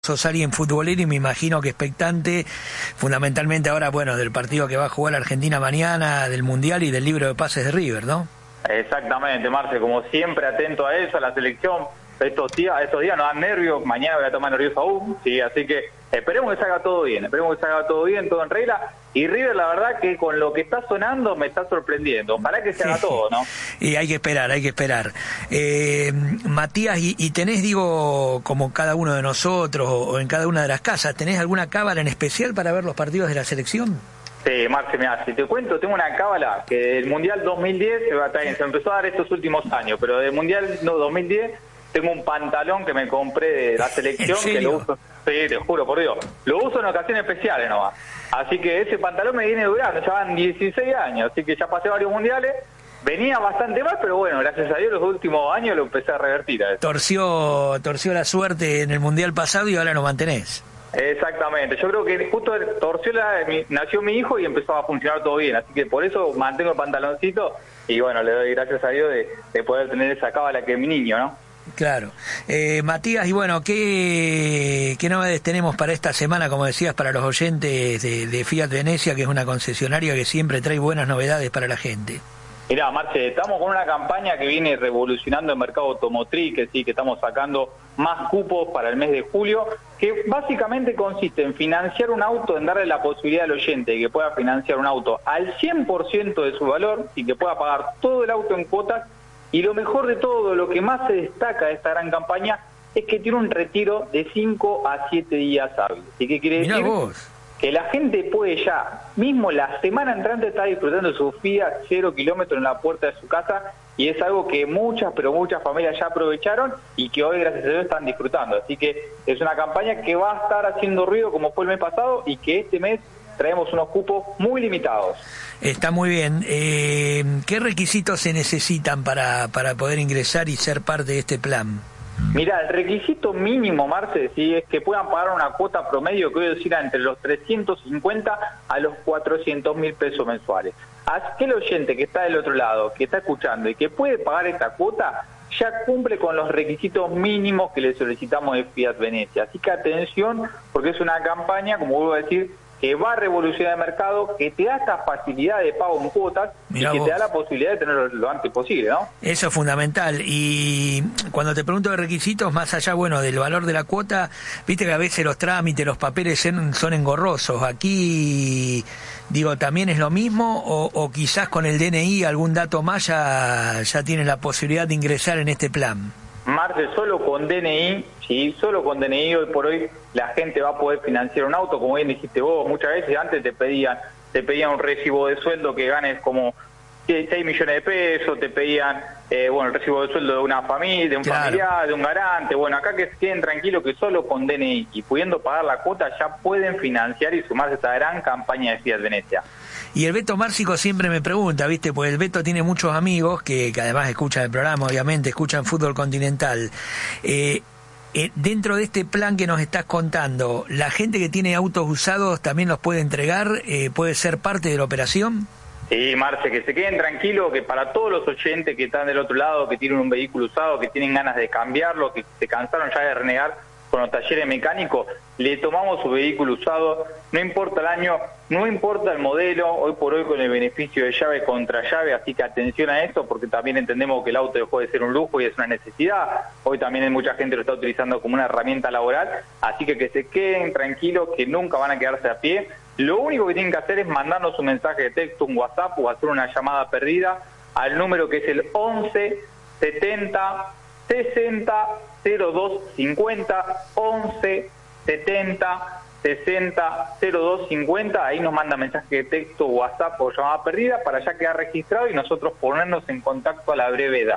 Sos alguien futbolero y me imagino que expectante, fundamentalmente ahora, bueno, del partido que va a jugar Argentina mañana, del Mundial y del libro de pases de River, ¿no? Exactamente, Marce, como siempre atento a eso, a la selección. Estos días nos dan nervios, mañana voy a tomar nervioso aún, sí, así que esperemos que salga todo bien, todo en regla. Y River, la verdad que con lo que está sonando me está sorprendiendo. Ojalá que se haga todo, ¿no? Y hay que esperar. Matías, y tenés, digo, como cada uno de nosotros o en cada una de las casas, ¿tenés alguna cábala en especial para ver los partidos de la selección? Sí, Marce, mirá, si te cuento, tengo una cábala que del Mundial 2010, se empezó a dar estos últimos años, pero del Mundial 2010 tengo un pantalón que me compré de la selección, que lo uso, sí, te juro por Dios, lo uso en ocasiones especiales nomás. Así que ese pantalón me viene durando, ya van 16 años, así que ya pasé varios mundiales. Venía bastante mal, pero bueno, gracias a Dios los últimos años lo empecé a revertir a eso. Torció la suerte en el Mundial pasado y ahora lo mantenés. Exactamente, yo creo que justo nació mi hijo y empezó a funcionar todo bien, así que por eso mantengo el pantaloncito y bueno, le doy gracias a Dios de poder tener esa cábala que es mi niño, ¿no? Claro. Matías, y bueno, ¿qué novedades tenemos para esta semana, como decías, para los oyentes de Fiat Venecia, que es una concesionaria que siempre trae buenas novedades para la gente? Mirá, Marce, estamos con una campaña que viene revolucionando el mercado automotriz, que sí, que estamos sacando más cupos para el mes de julio, que básicamente consiste en financiar un auto, en darle la posibilidad al oyente de que pueda financiar un auto al 100% de su valor y que pueda pagar todo el auto en cuotas. Y lo mejor de todo, lo que más se destaca de esta gran campaña, es que tiene un retiro de 5 a 7 días hábiles. ¿Y qué quiere decir? Vos. Que la gente puede ya, mismo la semana entrante, estar disfrutando de su Fiat 0 kilómetros en la puerta de su casa, y es algo que muchas familias ya aprovecharon y que hoy, gracias a Dios, están disfrutando. Así que es una campaña que va a estar haciendo ruido como fue el mes pasado y que este mes traemos unos cupos muy limitados. Está muy bien. ¿Qué requisitos se necesitan para poder ingresar y ser parte de este plan? Mira, el requisito mínimo, Marce, sí, es que puedan pagar una cuota promedio que hoy oscila entre los 350 a los 400.000 pesos mensuales. Aquel oyente que está del otro lado, que está escuchando y que puede pagar esta cuota, ya cumple con los requisitos mínimos que le solicitamos de Fiat Venecia. Así que atención, porque es una campaña, como vuelvo a decir, que va a revolucionar el mercado, que te da esta facilidad de pago en cuotas. Mirá y que vos. Te da la posibilidad de tenerlo lo antes posible, ¿no? Eso es fundamental. Y cuando te pregunto de requisitos, más allá, bueno, del valor de la cuota, viste que a veces los trámites, los papeles son engorrosos. Aquí, digo, ¿también es lo mismo? O quizás con el DNI, algún dato más, ya tienes la posibilidad de ingresar en este plan? Marce, solo con DNI, sí, solo con DNI hoy por hoy la gente va a poder financiar un auto, como bien dijiste vos, muchas veces antes te pedían un recibo de sueldo que ganes como 6 millones de pesos, te pedían el recibo de sueldo de una familia, de un familiar, de un garante. Bueno, acá que queden tranquilos que solo con DNI y pudiendo pagar la cuota ya pueden financiar y sumarse a esta gran campaña de Fiat Venecia. Y el Beto Márcico siempre me pregunta, ¿viste? Pues el Beto tiene muchos amigos que además escuchan el programa, obviamente, escuchan Fútbol Continental. Dentro de este plan que nos estás contando, ¿la gente que tiene autos usados también los puede entregar? ¿Puede ser parte de la operación? Sí, Marce, que se queden tranquilos, que para todos los oyentes que están del otro lado, que tienen un vehículo usado, que tienen ganas de cambiarlo, que se cansaron ya de renegar con los talleres mecánicos, le tomamos su vehículo usado, no importa el año, no importa el modelo, hoy por hoy con el beneficio de llave contra llave, así que atención a eso, porque también entendemos que el auto dejó de ser un lujo y es una necesidad, hoy también hay mucha gente lo está utilizando como una herramienta laboral, así que se queden tranquilos, que nunca van a quedarse a pie. Lo único que tienen que hacer es mandarnos un mensaje de texto, un WhatsApp o hacer una llamada perdida al número que es el 11 70 60 02 50, 11 70 60 02 50, ahí nos manda mensaje de texto, WhatsApp o llamada perdida para ya quedar registrado y nosotros ponernos en contacto a la brevedad.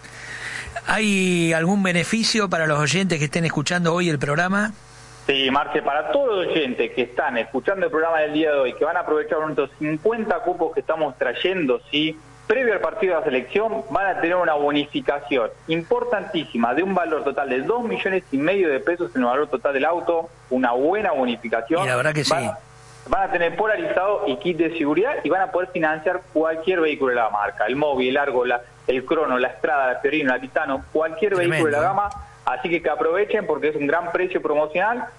¿Hay algún beneficio para los oyentes que estén escuchando hoy el programa? Sí, Marce, para todos los oyentes que están escuchando el programa del día de hoy, que van a aprovechar unos 50 cupos que estamos trayendo, sí, previo al partido de la selección, van a tener una bonificación importantísima de un valor total de 2,5 millones de pesos en el valor total del auto, una buena bonificación. Y la verdad que sí. Van a tener polarizado y kit de seguridad y van a poder financiar cualquier vehículo de la marca, el Móvil, el Argo, el Crono, la Strada, la Fiorino, la Titano, cualquier vehículo de la gama Así que aprovechen porque es un gran precio promocional